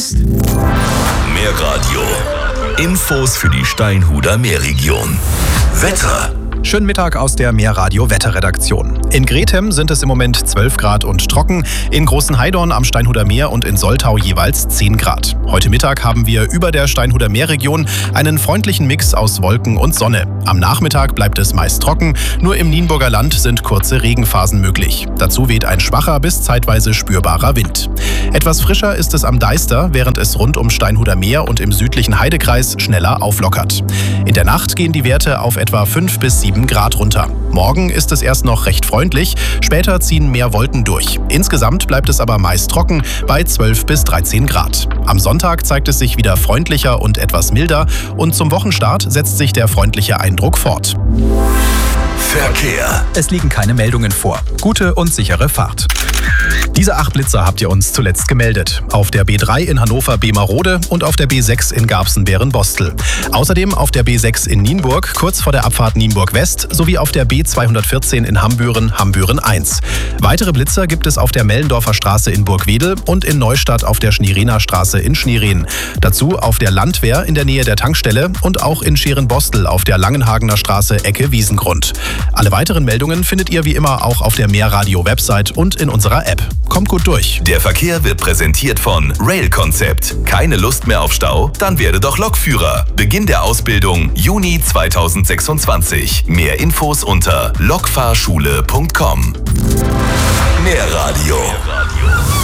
ist. Mehr Radio. Infos für die Steinhuder Meerregion. Wetter. Schönen Mittag aus der Meerradio-Wetterredaktion. In Grethem sind es im Moment 12 Grad und trocken, in Großen Heidorn am Steinhuder Meer und in Soltau jeweils 10 Grad. Heute Mittag haben wir über der Steinhuder Meerregion einen freundlichen Mix aus Wolken und Sonne. Am Nachmittag bleibt es meist trocken, nur im Nienburger Land sind kurze Regenphasen möglich. Dazu weht ein schwacher bis zeitweise spürbarer Wind. Etwas frischer ist es am Deister, während es rund um Steinhuder Meer und im südlichen Heidekreis schneller auflockert. In der Nacht gehen die Werte auf etwa 5 bis 7 Grad runter. Morgen ist es erst noch recht freundlich, später ziehen mehr Wolken durch. Insgesamt bleibt es aber meist trocken bei 12 bis 13 Grad. Am Sonntag zeigt es sich wieder freundlicher und etwas milder und zum Wochenstart setzt sich der freundliche Eindruck fort. Verkehr. Es liegen keine Meldungen vor. Gute und sichere Fahrt. Diese 8 Blitzer habt ihr uns zuletzt gemeldet. Auf der B3 in Hannover-Bemerode und auf der B6 in Garbsen-Bärenbostel. Außerdem auf der B6 in Nienburg, kurz vor der Abfahrt Nienburg-West, sowie auf der B214 in Hambüren, Hambüren 1. Weitere Blitzer gibt es auf der Mellendorfer Straße in Burgwedel und in Neustadt auf der Schnierener Straße in Schnieren. Dazu auf der Landwehr in der Nähe der Tankstelle und auch in Scherenbostel auf der Langenhagener Straße Ecke Wiesengrund. Alle weiteren Meldungen findet ihr wie immer auch auf der Meerradio-Website und in unserer App. Kommt gut durch. Der Verkehr wird präsentiert von Rail Concept. Keine Lust mehr auf Stau? Dann werde doch Lokführer. Beginn der Ausbildung Juni 2026. Mehr Infos unter lokfahrschule.com. Mehr Radio.